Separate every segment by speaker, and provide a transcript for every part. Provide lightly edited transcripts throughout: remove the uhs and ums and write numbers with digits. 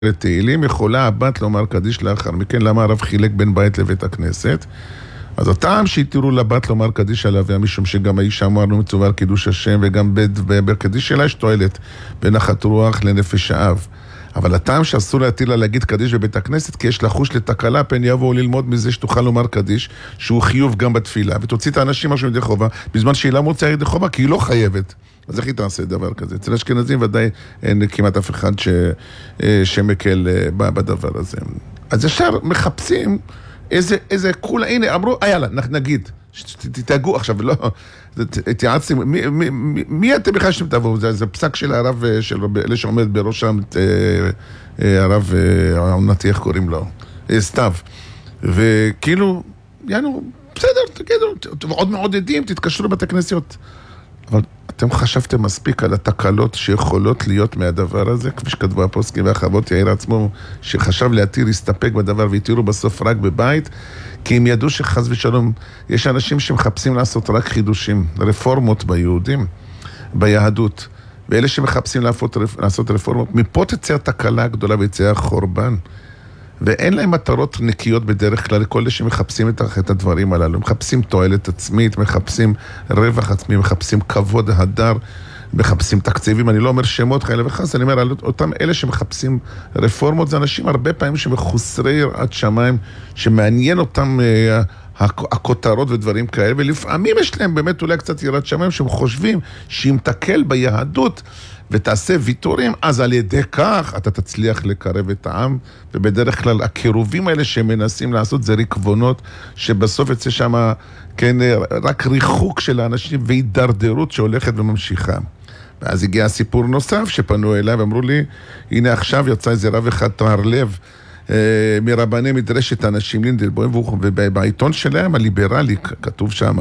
Speaker 1: לתהילים יכולה הבת לומר קדיש לאחר מכן, למה הרב חילק בין בית לבית הכנסת? אז הטעם שהתירו לבת לומר קדיש על אביה, משום שגם האישה אמרנו מצווה על קידוש השם, וגם בקדיש שלה יש תועלת בנחת רוח לנפש האב. אבל הטעם שאסור להטיל לה להגיד קדיש בבית הכנסת, כי יש לחוש לתקלה, פן יבואו ללמוד מזה שתוכל לומר קדיש, שהוא חיוב גם בתפילה, ותוציא את האנשים משהו ידי חובה, בזמן שהיא לא מוצאה ידי חובה, כי היא לא חייבת. אז איך היא תעשה דבר כזה? אצל אשכנזים ודאי אין כמעט אף אחד שמקל בדבר הזה. אז ישר מחפשים איזה כולה, הנה, אמרו, יאללה, נגיד, תתאגו עכשיו, לא, התייעצתם, מי אתם בכלל שאתם תבואו? זה פסק של הרב, של אלה שעומד בראשם, הרב העונתי, איך קוראים לו? סתיו. וכאילו, יענו, בסדר, תגידו, עוד מעודדים, תתקשרו לבתי כנסיות. אבל אתם חשבתם מספיק על התקלות שיכולות להיות מהדבר הזה, כפי שכתבו הפוסקים והחוות יאיר עצמו, שחשב להתיר, הסתפק בדבר והתירו בסוף רק בבית, כי הם ידעו שחס ושלום, יש אנשים שמחפשים לעשות רק חידושים, רפורמות ביהודים, ביהדות, ואלה שמחפשים לעשות רפורמות, מפה תצא התקלה הגדולה ויצא החורבן. ואין להם מטרות נקיות בדרך כלל, לכל אלה שמחפשים את הדברים הללו. מחפשים תועלת עצמית, מחפשים רווח עצמי, מחפשים כבוד, הדר, מחפשים תקציבים. אני לא אומר שמות כאלה וחס, אני אומר על אותם אלה שמחפשים רפורמות, זה אנשים הרבה פעמים שמחוסרי יראת שמיים, שמעניין אותם הכותרות ודברים כאלה, ולפעמים יש להם באמת אולי קצת יראת שמיים, שהם חושבים שאם תקל ביהדות, ותעשה ויתורים, אז על ידי כך אתה תצליח לקרב את העם, ובדרך כלל הקירובים האלה שמנסים לעשות זה ריקבונות, שבסוף יצא שם, כן, רק ריחוק של האנשים והידרדרות שהולכת וממשיכה. ואז הגיע סיפור נוסף שפנו אליי ואמרו לי, הנה עכשיו יצא איזה רב אחד תואר לב, מרבני מדרשת אנשים לינדלבוים, ובעיתון שלהם הליברלי כתוב שם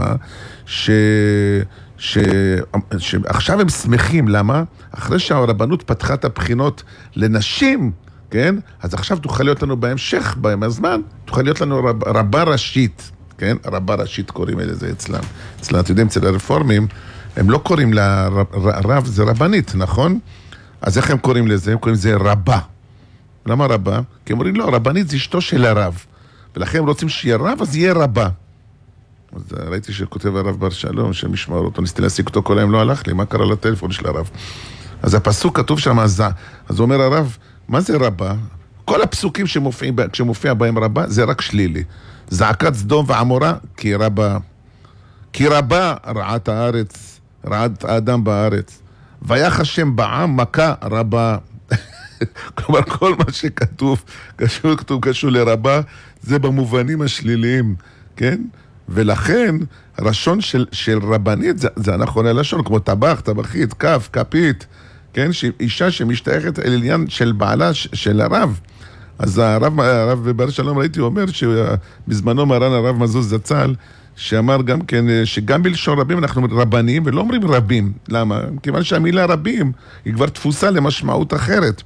Speaker 1: שעכשיו הם שמחים, למה? אחרי שהרבנות פתחה את הבחינות לנשים, כן? אז עכשיו תוכל להיות לנו בהמשך, בהם הזמן, תוכל להיות לנו רבה ראשית, כן? רבה ראשית קוראים לזה אצלם. אצלם, אתם יודעים, אצל הרפורמים, הם לא קוראים לה רב, זה רבנית, נכון? אז איך הם קוראים לזה? הם קוראים לזה רבה. למה רבה? כי הם אומרים, לא, רבנית זה אשתו של הרב. ולכן הם רוצים שיהיה רב, אז יהיה רבה. אז ראיתי שכותב הרב בר שלום, שמשמר אותו, ניסיתי להשיג אותו כל היום, לא הלך לי, מה קרה לטלפון של הרב? אז הפסוק כתוב שם, אז אומר הרב, מה זה רבה? כל הפסוקים כשמופיע בהם רבה, זה רק שלילי. זעקת סדום ועמורה, כי רבה רעת הארץ, רעת האדם בארץ. ויח השם בעם מכה רבה. כלומר, כל מה שכתוב, קשור לרבה, זה במובנים השליליים, כן? ולכן, הלשון של רבנית, זה נכון הלשון, כמו טבח, טבחית, כף, כפית, כן? אישה שמשתייכת אל עניין של בעלה, של הרב. אז הרב בר שלום ראיתי, הוא אומר שבזמנו מרן הרב מזוז זצ"ל, שאמר גם כן, שגם בלשון רבים אנחנו רבנים, ולא אומרים רבים. למה? כיוון שהמילה רבים היא כבר תפוסה למשמעות אחרת.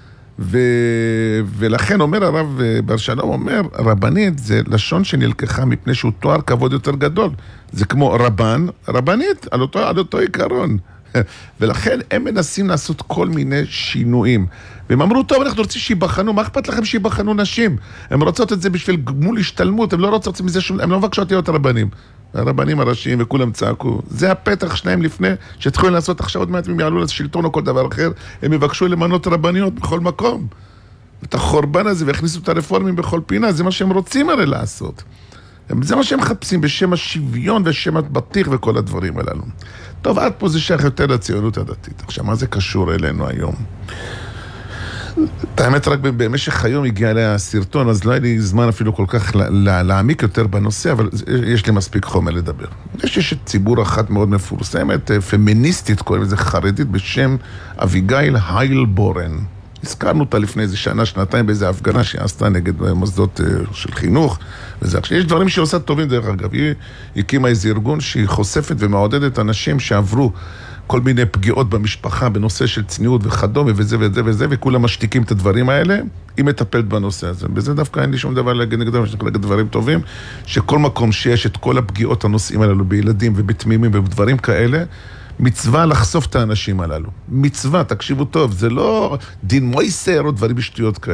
Speaker 1: ולכן אומר הרב בר שלום, אומר, רבנית זה לשון שנלקחה מפני שהוא תואר כבוד יותר גדול. זה כמו רבן, רבנית, על אותו עיקרון. ולכן הם מנסים לעשות כל מיני שינויים. והם אמרו, טוב, אנחנו רוצים שיבחנו, מה אכפת לכם שיבחנו נשים? הם רוצות את זה בשביל גמול השתלמות, הם לא רוצות מזה שום, הם לא מבקשות להיות רבנים. הרבנים הראשיים וכולם צעקו. זה הפתח שלהם לפני שתחילו לעשות עכשיו עוד מעט, הם יעלו לשלטון או כל דבר אחר, הם יבקשו למנות רבניות בכל מקום. את החורבן הזה והכניסו את הרפורמים בכל פינה, זה מה שהם רוצים הרי לעשות. זה מה שהם מחפשים בשם השוויון ושם הבטיח וכל הדברים הללו. טוב, עד פה זה שייך יותר לציונות הדתית. עכשיו, מה זה קשור אלינו היום? את האמת, רק במשך היום הגיע אליה הסרטון, אז לא היה לי זמן אפילו כל כך להעמיק יותר בנושא, אבל יש לי מספיק חומר לדבר. יש ציבור אחת מאוד מפורסמת, פמיניסטית, קוראים לזה חרדית, בשם אביגיל היילבורן. הזכרנו אותה לפני איזה שנה, שנתיים, באיזה הפגנה שהיא עשתה נגד מוסדות של חינוך, וזה. יש דברים שהיא עושה טובים דרך אגב. היא הקימה איזה ארגון שהיא חושפת ומעודדת אנשים שעברו כל מיני פגיעות במשפחה, בנושא של צניעות וכדומה, וזה וזה וזה, וכולם משתיקים את הדברים האלה, היא מטפלת בנושא הזה. בזה דווקא אין לי שום דבר להגיד נגדם, יש לי דברים טובים, שכל מקום שיש את כל הפגיעות הנושאים האלו בילדים ובתמימים ובדברים כאלה, מצווה לחשוף את האנשים הללו. מצווה, תקשיבו טוב, זה לא דין מויסר או דברים בשטויות כאלה.